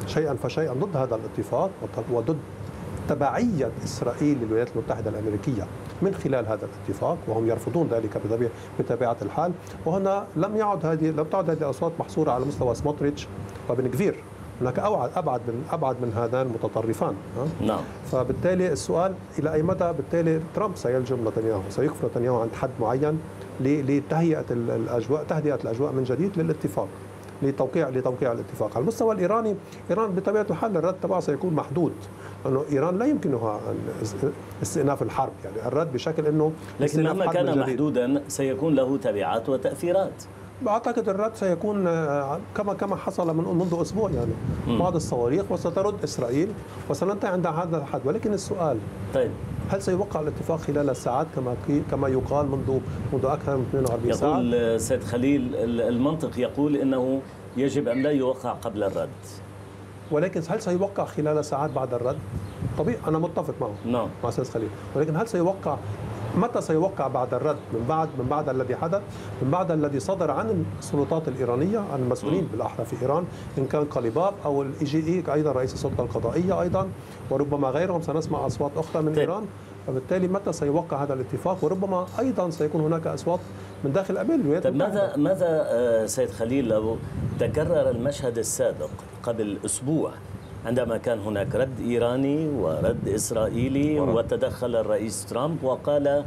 شيئا فشيئا ضد هذا الاتفاق وضد تبعية إسرائيل للولايات المتحدة الأمريكية من خلال هذا الاتفاق، وهم يرفضون ذلك بطبيعة الحال. وهنا لم تعد هذه الأصوات محصورة على مستوى سموتريتش وبن كفير، هناك أبعد من هذان المتطرفان. نعم. فبالتالي السؤال إلى أي مدى بالتالي ترامب سيلجم نتنياهو، سيكفر نتنياهو عند حد معين لتهيئة الأجواء من جديد للاتفاق، لتوقيع الاتفاق. على المستوى الإيراني، إيران بطبيعة الحال الرد تبعها سيكون محدود، لأنه إيران لا يمكنها استئناف الحرب، يعني الرد بشكل أنه لكن مهما كان محدودا سيكون له تبعات وتأثيرات. أعتقد الرد سيكون كما حصل منذ أسبوع، يعني بعض الصواريخ وسترد إسرائيل وسننتهي عند هذا الحد. ولكن السؤال طيب، هل سيوقع الاتفاق خلال الساعات كما يقال منذ أكثر من 48 ساعة؟ يقول سيد خليل المنطق يقول إنه يجب أن لا يوقع قبل الرد، ولكن هل سيوقع خلال ساعات بعد الرد؟ طبيعي، أنا متفق معه مع سيد خليل، ولكن هل سيوقع متى سيوقع بعد الرد؟ من بعد الذي حدث، من بعد الذي صدر عن السلطات الإيرانية، عن المسؤولين بالأحرى في إيران، إن كان قليباف أو الIGE أيضا رئيس السلطة القضائية أيضا، وربما غيرهم، سنسمع أصوات أخرى من إيران. فبالتالي متى سيوقع هذا الاتفاق؟ وربما أيضا سيكون هناك أصوات من داخل الولايات المتحدة. ماذا سيد خليل لو تكرر المشهد السابق قبل أسبوع، عندما كان هناك رد إيراني ورد إسرائيلي وتدخل الرئيس ترامب وقال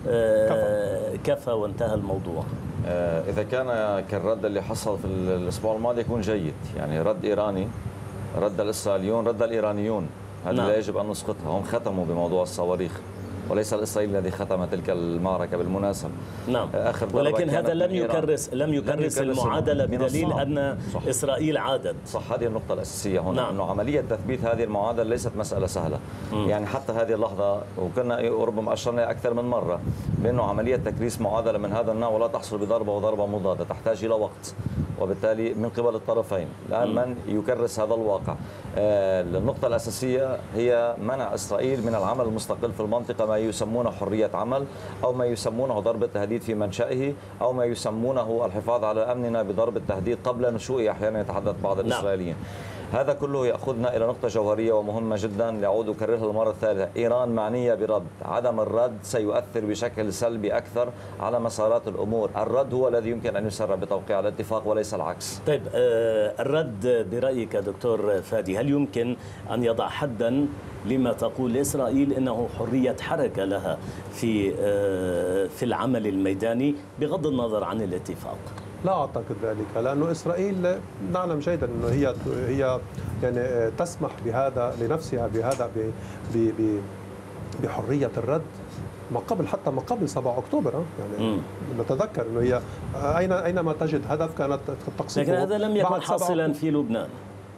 كفى وانتهى الموضوع؟ إذا كان كالرد اللي حصل في الأسبوع الماضي يكون جيد، يعني رد إيراني، رد الإسرائيليون، رد الإيرانيون، هذه لا يجب أن نسقطها. هم ختموا بموضوع الصواريخ، وليس الإسرائيلي الذي ختم تلك المعركة بالمناسبة. نعم، ولكن هذا لم يكرس المعادلة بدليل أن إسرائيل عادت. صح، هذه النقطة الأساسية هنا. نعم. أنه عملية تثبيت هذه المعادلة ليست مسألة سهلة. يعني حتى هذه اللحظة، وكنا ربما أشرنا أكثر من مرة بأنه عملية تكريس معادلة من هذا النوع ولا تحصل بضربة وضربة مضادة، تحتاج إلى وقت، وبالتالي من قبل الطرفين الآن من يكرس هذا الواقع. النقطة الأساسية هي منع إسرائيل من العمل المستقل في المنطقة، ما يسمونه حرية عمل، أو ما يسمونه ضرب التهديد في منشأه، أو ما يسمونه الحفاظ على أمننا بضرب التهديد قبل نشوئه، أحيانا يتحدث بعض الإسرائيليين. هذا كله يأخذنا إلى نقطة جوهرية ومهمة جدا، لأعود أكررها المرة الثالثة: إيران معنية برد. عدم الرد سيؤثر بشكل سلبي أكثر على مسارات الأمور. الرد هو الذي يمكن أن يسرع بتوقيع الاتفاق وليس العكس. طيب، الرد برأيك دكتور فادي، هل يمكن أن يضع حدا لما تقول إسرائيل إنه حرية حركة لها في العمل الميداني بغض النظر عن الاتفاق؟ لا أعتقد ذلك، لأنه إسرائيل نعلم جيدا أنه هي يعني تسمح بهذا لنفسها، بهذا بحرية الرد حتى ما قبل 7 أكتوبر. يعني نتذكر أنه هي أينما تجد هدف كانت تقصده. لكن هذا لم يكن حاصلا في لبنان.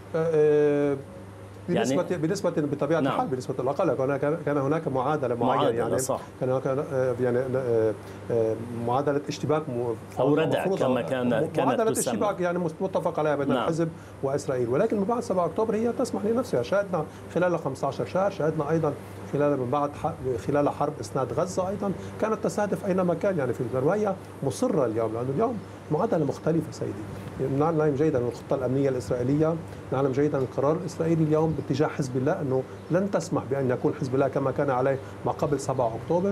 بنسبة بطبيعة الحال، بنسبة الأقل كان هناك معادلة معينة، يعني صح. كان هناك يعني معادلة اشتباك أو ردع كما كانت معادلة اشتباك يعني متفق عليها بين الحزب وإسرائيل. ولكن من بعد 7 أكتوبر هي تسمح لنفسها. شاهدنا خلال 15 شهر، شاهدنا أيضا خلال حرب إسناد غزة أيضا كانت تستهدف أينما كان يعني في لبنان، وهي مصرة اليوم، لأنه اليوم معادلة مختلفة سيدي. نعلم جيدا الخطة الأمنية الإسرائيلية، نعلم جيدا القرار الإسرائيلي اليوم باتجاه حزب الله أنه لن تسمح بأن يكون حزب الله كما كان عليه ما قبل 7 أكتوبر،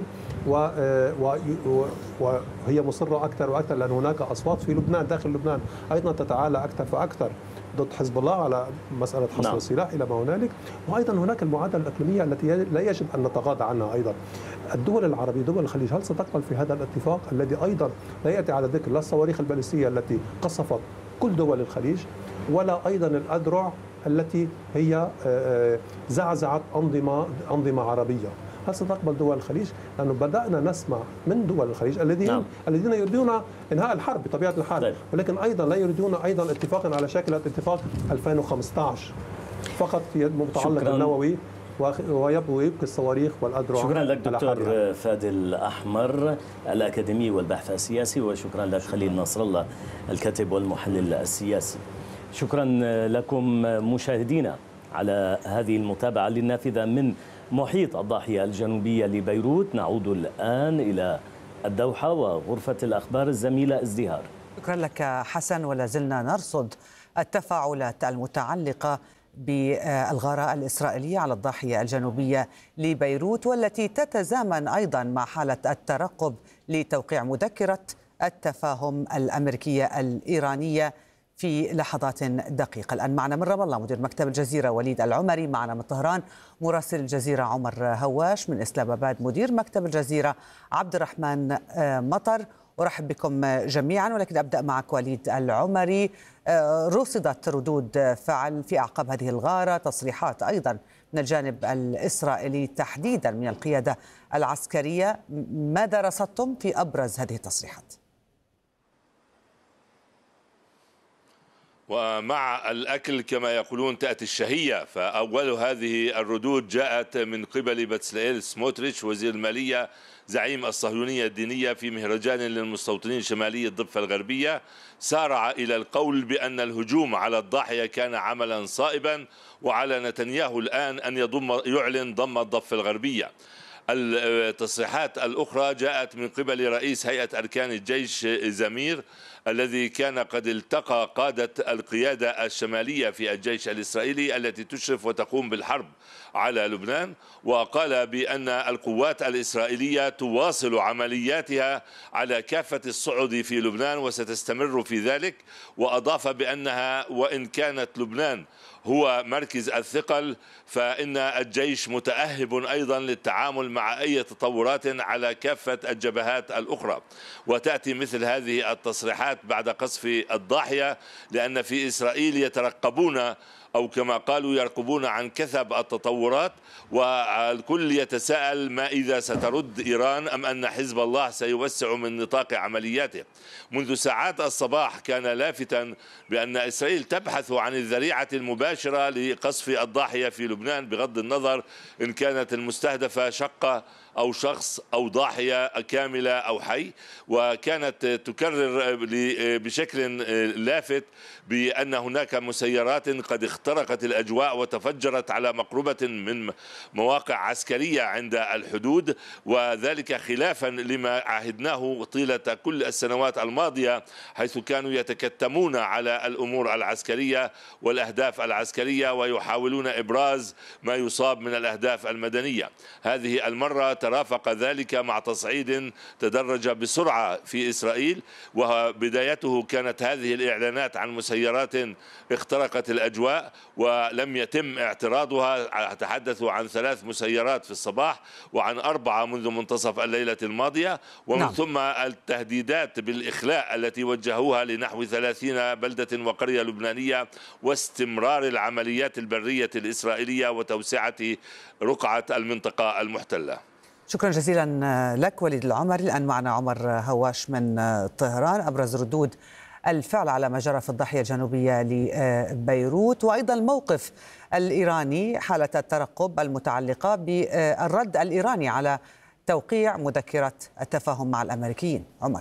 وهي مصرة أكثر وأكثر، لأن هناك أصوات في لبنان داخل لبنان أيضا تتعالى أكثر فأكثر ضد حزب الله على مسألة حصر السلاح إلى ما هنالك. وأيضا هناك المعادلة الإقليمية التي لا يجب أن نتغاضى عنها أيضا. الدول العربية، دول الخليج، هل ستقبل في هذا الاتفاق الذي أيضا لا يأتي على ذكر لا الصواريخ البالستية التي قصفت كل دول الخليج، ولا أيضا الأذرع التي هي زعزعت أنظمة عربية؟ هل ستقبل دول الخليج؟ لأنه بدأنا نسمع من دول الخليج الذين يريدون إنهاء الحرب بطبيعة الحال، ولكن أيضا لا يريدون أيضا اتفاقا على شكل اتفاق 2015 فقط متعلق بالنووي ويبقي الصواريخ والأذرع. شكرا لك دكتور فادي الأحمر الأكاديمي والبحث السياسي، وشكرا لك خليل نصر الله الكاتب والمحلل السياسي. شكرا لكم مشاهدينا على هذه المتابعة للنافذة من محيط الضاحية الجنوبية لبيروت. نعود الآن إلى الدوحة وغرفة الأخبار الزميلة ازدهار. شكرا لك حسن، ولا زلنا نرصد التفاعلات المتعلقة بالغارة الإسرائيلية على الضاحية الجنوبية لبيروت، والتي تتزامن أيضا مع حالة الترقب لتوقيع مذكرة التفاهم الأمريكية الإيرانية في لحظات دقيقة. الآن معنا من رام الله مدير مكتب الجزيرة وليد العمري، معنا من طهران مراسل الجزيرة عمر هواش، من إسلام آباد مدير مكتب الجزيرة عبد الرحمن مطر. أرحب بكم جميعا، ولكن أبدأ معك وليد العمري. رصدت ردود فعل في أعقاب هذه الغارة، تصريحات أيضا من الجانب الإسرائيلي تحديدا من القيادة العسكرية. ماذا رصدتم في أبرز هذه التصريحات؟ ومع الأكل كما يقولون تأتي الشهية، فأول هذه الردود جاءت من قبل بتسليل سموتريتش وزير المالية زعيم الصهيونية الدينية في مهرجان للمستوطنين شمالي الضفة الغربية. سارع إلى القول بأن الهجوم على الضاحية كان عملا صائبا، وعلى نتنياهو الآن أن يعلن ضم الضفة الغربية. التصريحات الأخرى جاءت من قبل رئيس هيئة أركان الجيش زمير، الذي كان قد التقى قادة القيادة الشمالية في الجيش الإسرائيلي التي تشرف وتقوم بالحرب على لبنان، وقال بأن القوات الإسرائيلية تواصل عملياتها على كافة الصعد في لبنان وستستمر في ذلك. وأضاف بأنها وإن كانت لبنان هو مركز الثقل، فإن الجيش متأهب أيضا للتعامل مع أي تطورات على كافة الجبهات الأخرى. وتأتي مثل هذه التصريحات بعد قصف الضاحية، لأن في إسرائيل يترقبون أو كما قالوا يرقبون عن كثب التطورات، والكل يتساءل ما إذا سترد إيران أم أن حزب الله سيوسع من نطاق عملياته. منذ ساعات الصباح كان لافتاً بأن إسرائيل تبحث عن الذريعة المباشرة لقصف الضاحية في لبنان، بغض النظر إن كانت المستهدفة شقة أو شخص أو ضاحية كاملة أو حي. وكانت تكرر بشكل لافت بأن هناك مسيرات قد اخترقت الأجواء وتفجرت على مقربة من مواقع عسكرية عند الحدود، وذلك خلافا لما عهدناه طيلة كل السنوات الماضية، حيث كانوا يتكتمون على الأمور العسكرية والأهداف العسكرية ويحاولون إبراز ما يصاب من الأهداف المدنية. هذه المرة ترافق ذلك مع تصعيد تدرج بسرعة في إسرائيل، وبدايته كانت هذه الإعلانات عن مسيرات اخترقت الأجواء ولم يتم اعتراضها. تحدثوا عن 3 مسيرات في الصباح وعن 4 منذ منتصف الليلة الماضية، ومن ثم التهديدات بالإخلاء التي وجهوها لنحو 30 بلدة وقرية لبنانية، واستمرار العمليات البرية الإسرائيلية وتوسعة رقعة المنطقة المحتلة. شكرا جزيلا لك وليد العمري. الآن معنا عمر هواش من طهران. أبرز ردود الفعل على ما جرى في الضاحية الجنوبية لبيروت، وأيضا الموقف الإيراني، حالة الترقب المتعلقة بالرد الإيراني على توقيع مذكرة التفاهم مع الأمريكيين. عمر.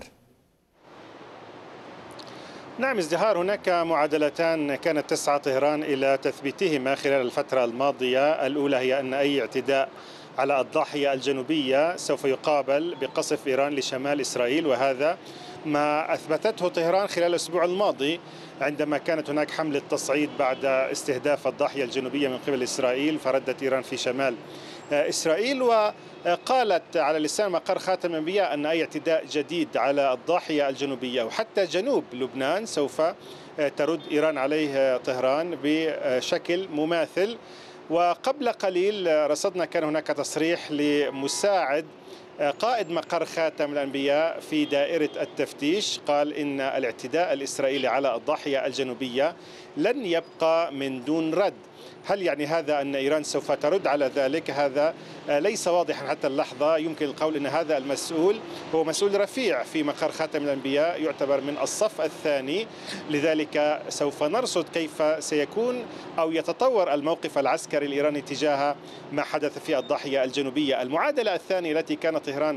نعم ازدهار، هناك معادلتان كانت تسعى طهران إلى تثبيتهما خلال الفترة الماضية. الأولى هي أن أي اعتداء على الضاحية الجنوبية سوف يقابل بقصف إيران لشمال إسرائيل، وهذا ما أثبتته طهران خلال الأسبوع الماضي عندما كانت هناك حملة تصعيد بعد استهداف الضاحية الجنوبية من قبل إسرائيل، فردت إيران في شمال إسرائيل. وقالت على لسان مقر خاتم الأنبياء أن أي اعتداء جديد على الضاحية الجنوبية وحتى جنوب لبنان سوف ترد إيران عليه طهران بشكل مماثل. وقبل قليل رصدنا كان هناك تصريح لمساعد قائد مقر خاتم الأنبياء في دائرة التفتيش، قال إن الاعتداء الإسرائيلي على الضاحية الجنوبية لن يبقى من دون رد. هل يعني هذا أن إيران سوف ترد على ذلك؟ هذا ليس واضحا حتى اللحظة. يمكن القول أن هذا المسؤول هو مسؤول رفيع في مقر خاتم الأنبياء، يعتبر من الصف الثاني، لذلك سوف نرصد كيف سيكون أو يتطور الموقف العسكري الإيراني تجاه ما حدث في الضاحية الجنوبية. المعادلة الثانية التي كان طهران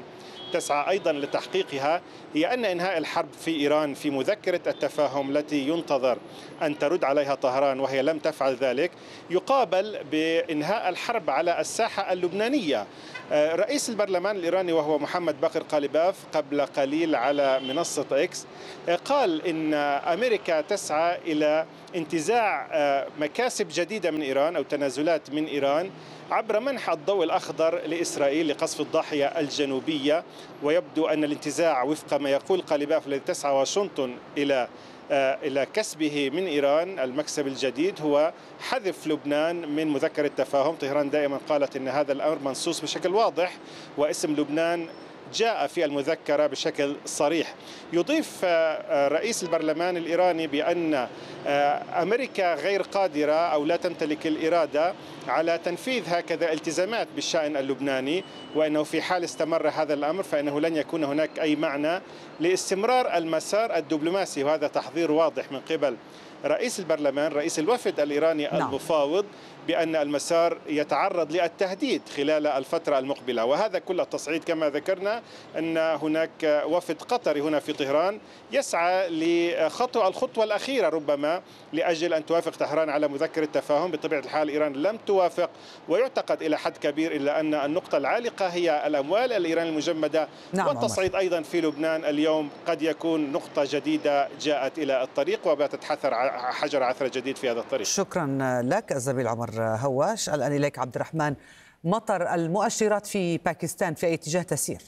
تسعى أيضا لتحقيقها هي أن إنهاء الحرب في إيران في مذكرة التفاهم التي ينتظر أن ترد عليها طهران وهي لم تفعل ذلك، يقابل بإنهاء الحرب على الساحة اللبنانية. رئيس البرلمان الإيراني وهو محمد باقر قالباف قبل قليل على منصة إكس قال إن أمريكا تسعى إلى انتزاع مكاسب جديدة من إيران أو تنازلات من إيران عبر منح الضوء الأخضر لإسرائيل لقصف الضاحية الجنوبية. ويبدو أن الانتزاع وفق ما يقول قالباف الذي تسعى واشنطن إلى كسبه من إيران المكسب الجديد هو حذف لبنان من مذكرة التفاهم. طهران دائما قالت أن هذا الأمر منصوص بشكل واضح واسم لبنان جاء في المذكرة بشكل صريح. يضيف رئيس البرلمان الإيراني بأن أمريكا غير قادرة أو لا تمتلك الإرادة على تنفيذ هكذا التزامات بالشأن اللبناني، وأنه في حال استمر هذا الأمر فإنه لن يكون هناك أي معنى لاستمرار المسار الدبلوماسي. وهذا تحذير واضح من قبل رئيس البرلمان رئيس الوفد الإيراني المفاوض بأن المسار يتعرض للتهديد خلال الفترة المقبلة. وهذا كل التصعيد كما ذكرنا أن هناك وفد قطري هنا في طهران يسعى لخطوة الخطوة الأخيرة ربما لأجل أن توافق طهران على مذكرة التفاهم. بطبيعة الحال إيران لم توافق ويعتقد إلى حد كبير إلا أن النقطة العالقة هي الأموال الإيرانية المجمدة. والتصعيد أيضا في لبنان اليوم قد يكون نقطة جديدة جاءت إلى الطريق وباتت حجر عثرة جديد في هذا الطريق. شكرا لك الزميل عمر هواش. الآن إليك عبد الرحمن مطر، المؤشرات في باكستان في أي اتجاه تسير؟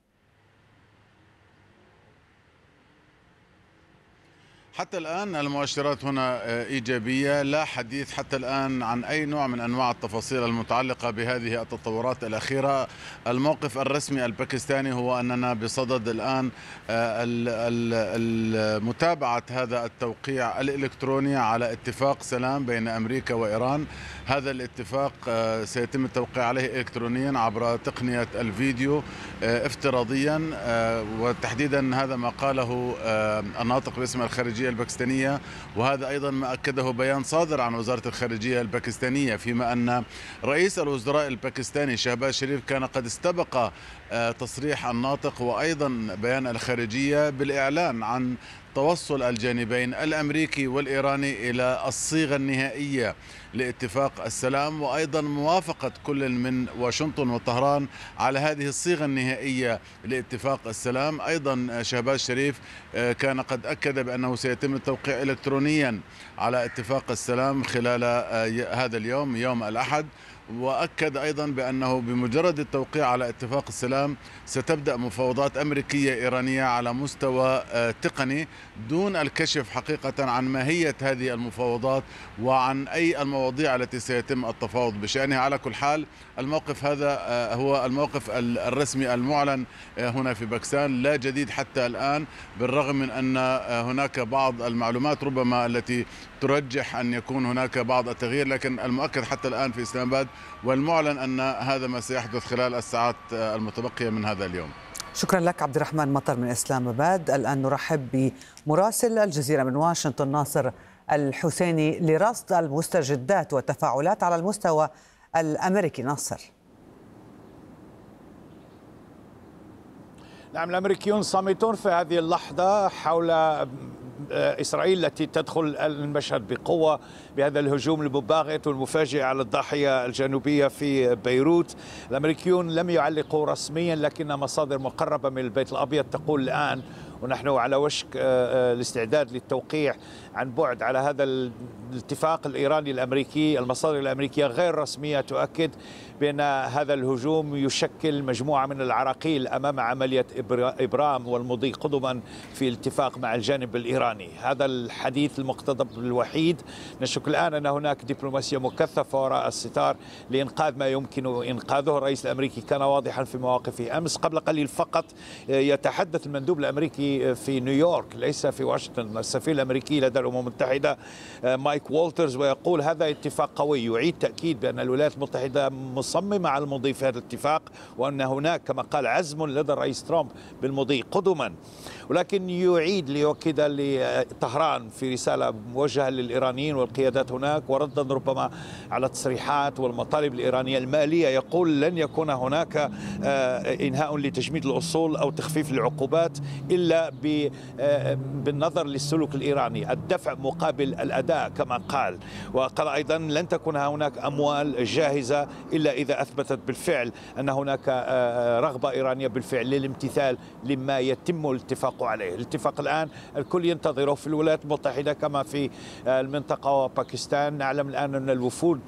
حتى الآن المؤشرات هنا إيجابية، لا حديث حتى الآن عن أي نوع من أنواع التفاصيل المتعلقة بهذه التطورات الأخيرة. الموقف الرسمي الباكستاني هو أننا بصدد الآن متابعة هذا التوقيع الإلكتروني على اتفاق سلام بين أمريكا وإيران. هذا الاتفاق سيتم التوقيع عليه إلكترونيا عبر تقنية الفيديو افتراضيا، وتحديدا هذا ما قاله الناطق باسم الخارجية الباكستانية، وهذا أيضا ما أكده بيان صادر عن وزارة الخارجية الباكستانية، فيما أن رئيس الوزراء الباكستاني شهباز شريف كان قد استبق تصريح الناطق وأيضا بيان الخارجية بالإعلان عن توصل الجانبين الأمريكي والإيراني إلى الصيغة النهائية لاتفاق السلام، وأيضا موافقة كل من واشنطن وطهران على هذه الصيغة النهائية لاتفاق السلام. أيضا شهباز شريف كان قد أكد بأنه سيتم التوقيع إلكترونيا على اتفاق السلام خلال هذا اليوم، يوم الأحد، وأكد أيضا بأنه بمجرد التوقيع على اتفاق السلام ستبدأ مفاوضات أمريكية إيرانية على مستوى تقني دون الكشف حقيقة عن ماهية هذه المفاوضات وعن أي المواضيع التي سيتم التفاوض بشأنها. على كل حال الموقف هذا هو الموقف الرسمي المعلن هنا في باكستان، لا جديد حتى الآن، بالرغم من أن هناك بعض المعلومات ربما التي ترجح أن يكون هناك بعض التغيير، لكن المؤكد حتى الآن في إسلام آباد والمعلن أن هذا ما سيحدث خلال الساعات المتبقية من هذا اليوم. شكرا لك عبد الرحمن مطر من إسلام آباد. الآن نرحب بمراسل الجزيرة من واشنطن ناصر الحسيني لرصد المستجدات والتفاعلات على المستوى الأمريكي. ناصر. نعم، الأمريكيون صامتون في هذه اللحظة حول إسرائيل التي تدخل المشهد بقوة بهذا الهجوم المباغت والمفاجئ على الضاحية الجنوبية في بيروت. الأمريكيون لم يعلقوا رسميا، لكن مصادر مقربة من البيت الأبيض تقول الآن ونحن على وشك الاستعداد للتوقيع عن بعد على هذا الاتفاق الإيراني الأمريكي. المصادر الأمريكية غير رسمية تؤكد بأن هذا الهجوم يشكل مجموعة من العراقيل أمام عملية إبرام والمضي قدما في الاتفاق مع الجانب الإيراني. هذا الحديث المقتضب الوحيد. نشك الآن أن هناك دبلوماسية مكثفة وراء الستار لإنقاذ ما يمكن إنقاذه. الرئيس الأمريكي كان واضحا في مواقفه أمس. قبل قليل فقط يتحدث المندوب الأمريكي في نيويورك ليس في واشنطن، السفير الأمريكي لدى الأمم المتحدة مايك والترز، ويقول هذا اتفاق قوي. يعيد تأكيد بأن الولايات المتحدة مصممة على المضي في هذا الاتفاق، وأن هناك كما قال عزم لدى الرئيس ترامب بالمضي قدما. ولكن يعيد ليؤكد لطهران في رسالة موجهة للإيرانيين والقيادات هناك، وردا ربما على تصريحات والمطالب الإيرانية المالية، يقول لن يكون هناك إنهاء لتجميد الأصول أو تخفيف العقوبات إلا بالنظر للسلوك الإيراني، الدفع مقابل الأداء كما قال. وقال أيضا لن تكون هناك أموال جاهزة إلا إذا أثبتت بالفعل أن هناك رغبة إيرانية بالفعل للامتثال لما يتم الاتفاق عليه. الاتفاق الآن الكل ينتظره في الولايات المتحدة كما في المنطقة وباكستان. نعلم الآن أن الوفود